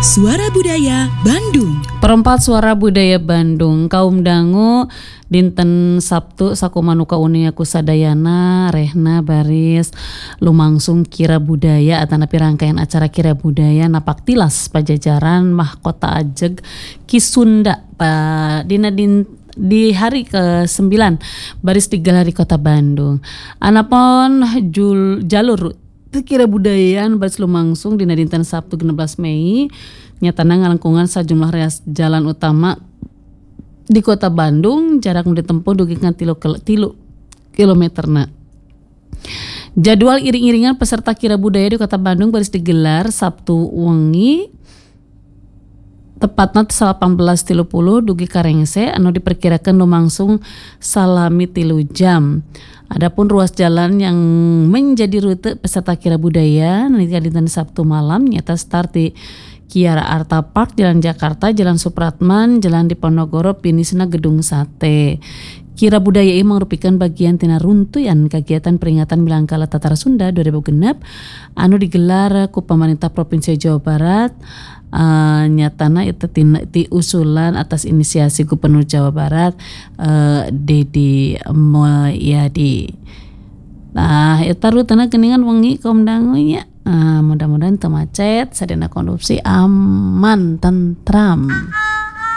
Suara Budaya Bandung. Perempat Suara Budaya Bandung. Kaum dangu dinten Sabtu sakumanuka unia kusadayana rehna baris lumangsung kira budaya atanapi rangkaian acara kira budaya napak tilas pajajaran mahkota ajeg Kisunda di hari ke-9 baris 3 hari kota Bandung. Anapun jalur kira budayaan baris lumangsung dina dinten Sabtu 16 Mei nyatana ngalengkungan sajumlah reas jalan utama di kota Bandung jarak nu ditempuh dugi ka 3 kilometerna. Jadwal iring-iringan peserta kira budaya di kota Bandung baris digelar Sabtu wengi tepatna 18.30 dugi karengse anu diperkirakan lumangsung salami 3 jam. Adapun ruas jalan yang menjadi rute peserta kira budaya nanti dinten Sabtu malam nyata start di Kiara Arta Park, Jalan Jakarta, Jalan Supratman, Jalan Diponegoro, Pinisna Gedung Sate. Kira budaya ini merupakan bagian tina runtuyan kegiatan peringatan Milangkala Tatara Sunda 2006 anu digelar ku pemerintah Provinsi Jawa Barat. Nyatana itu ti usulan atas inisiasi Gubernur Jawa Barat Dedi Mulyadi. Nah, eta rutena geuningan wengi kaum dangu nya. Mudah-mudahan teu macet, sadena kondusif aman tentram.